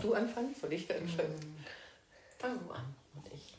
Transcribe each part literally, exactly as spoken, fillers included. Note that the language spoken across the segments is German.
du anfangen? Soll ich anfangen? Fang du an und ich.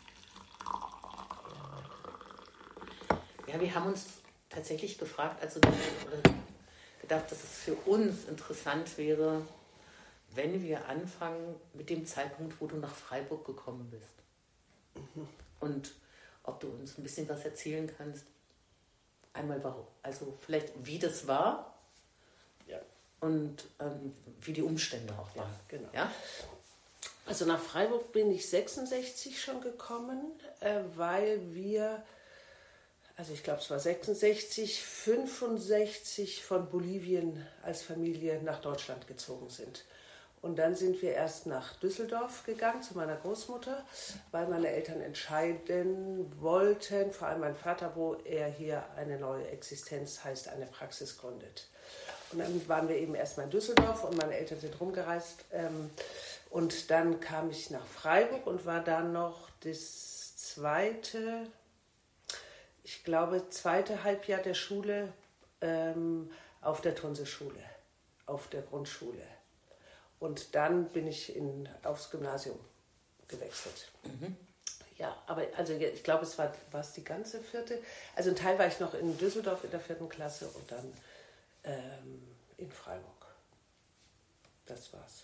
Ja, wir haben uns tatsächlich gefragt, also gedacht, dass es für uns interessant wäre, wenn wir anfangen mit dem Zeitpunkt, wo du nach Freiburg gekommen bist. Mhm. Und ob du uns ein bisschen was erzählen kannst. Einmal warum, also vielleicht wie das war, ja, und ähm, wie die Umstände auch waren. Ja, genau. Ja? Also nach Freiburg bin ich sechsundsechzig schon gekommen, äh, weil wir, also ich glaube es war sechsundsechzig, fünfundsechzig von Bolivien als Familie nach Deutschland gezogen sind. Und dann sind wir erst nach Düsseldorf gegangen zu meiner Großmutter, weil meine Eltern entscheiden wollten, vor allem mein Vater, wo er hier eine neue Existenz, heißt eine Praxis gründet. Und dann waren wir eben erstmal in Düsseldorf und meine Eltern sind rumgereist. Ähm, und dann kam ich nach Freiburg und war dann noch das zweite, ich glaube, zweite Halbjahr der Schule ähm, auf der Tunse-Schule, auf der Grundschule. Und dann bin ich in, aufs Gymnasium gewechselt. Mhm. Ja, aber also ich glaube, es war es die ganze vierte. Also ein Teil war ich noch in Düsseldorf in der vierten Klasse und dann ähm, in Freiburg. Das war's.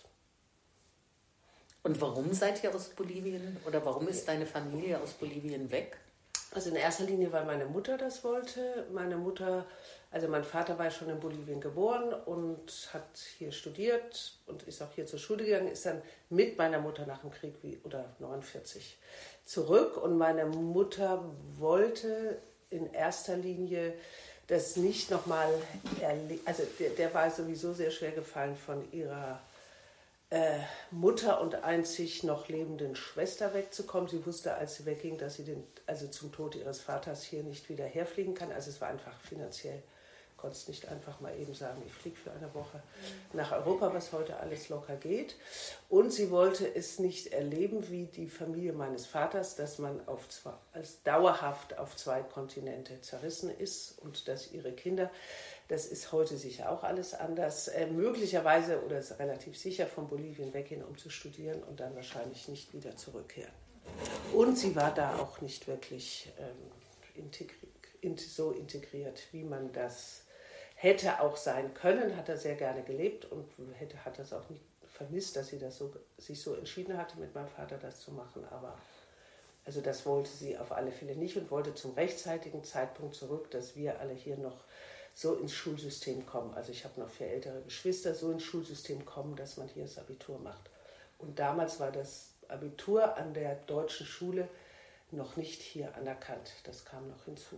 Und warum seid ihr aus Bolivien oder warum ist deine Familie aus Bolivien weg? Also in erster Linie, weil meine Mutter das wollte. Meine Mutter, also mein Vater war schon in Bolivien geboren und hat hier studiert und ist auch hier zur Schule gegangen, ist dann mit meiner Mutter nach dem Krieg, wie, oder neunundvierzig, zurück. Und meine Mutter wollte in erster Linie das nicht nochmal erleben. Also der, der war sowieso sehr schwer gefallen von ihrer Äh, Mutter und einzig noch lebenden Schwester wegzukommen. Sie wusste, als sie wegging, dass sie den, also zum Tod ihres Vaters hier nicht wieder herfliegen kann. Also es war einfach finanziell, konnte es nicht einfach mal eben sagen, ich fliege für eine Woche nach Europa, was heute alles locker geht. Und sie wollte es nicht erleben, wie die Familie meines Vaters, dass man auf zwei, als dauerhaft auf zwei Kontinente zerrissen ist und dass ihre Kinder, das ist heute sicher auch alles anders, äh, möglicherweise oder ist relativ sicher von Bolivien weggehen, um zu studieren und dann wahrscheinlich nicht wieder zurückkehren. Und sie war da auch nicht wirklich ähm, integri- in, so integriert, wie man das hätte auch sein können, hat er sehr gerne gelebt und hätte, hat das auch nicht vermisst, dass sie das so, sich so entschieden hatte, mit meinem Vater das zu machen, aber also das wollte sie auf alle Fälle nicht und wollte zum rechtzeitigen Zeitpunkt zurück, dass wir alle hier noch so ins Schulsystem kommen. Also ich habe noch vier ältere Geschwister, so ins Schulsystem kommen, dass man hier das Abitur macht. Und damals war das Abitur an der deutschen Schule noch nicht hier anerkannt. Das kam noch hinzu.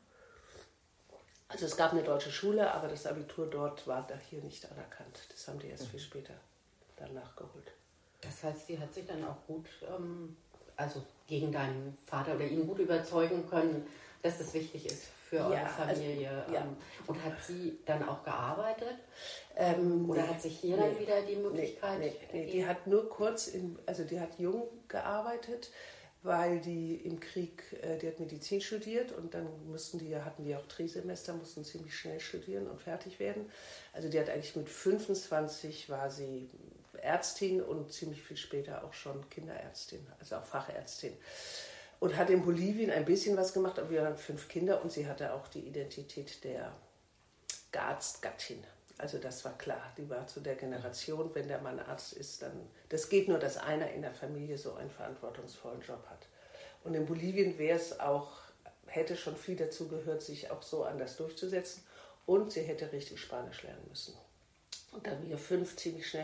Also es gab eine deutsche Schule, aber das Abitur dort war da hier nicht anerkannt. Das haben die erst viel später dann nachgeholt. Das heißt, sie hat sich dann auch gut, ähm, also gegen deinen Vater oder ihn gut überzeugen können, dass das wichtig ist für eure Ja, Familie. also, ja. ähm, und hat sie dann auch gearbeitet? Ähm, oder nee, hat sich hier nee, dann wieder die Möglichkeit? Nee, nee, nee, die hat nur kurz, in, also die hat jung gearbeitet, weil die im Krieg, äh, die hat Medizin studiert und dann mussten die, hatten die auch Trisemester, mussten ziemlich schnell studieren und fertig werden. Also die hat eigentlich mit fünfundzwanzig war sie Ärztin und ziemlich viel später auch schon Kinderärztin, also auch Fachärztin. Und hat in Bolivien ein bisschen was gemacht, aber wir hatten fünf Kinder und sie hatte auch die Identität der Arztgattin. Also das war klar, die war zu der Generation, wenn der Mann Arzt ist, dann, das geht nur, dass einer in der Familie so einen verantwortungsvollen Job hat. Und in Bolivien wäre es auch, hätte schon viel dazu gehört, sich auch so anders durchzusetzen und sie hätte richtig Spanisch lernen müssen. Und da wir fünf ziemlich schnell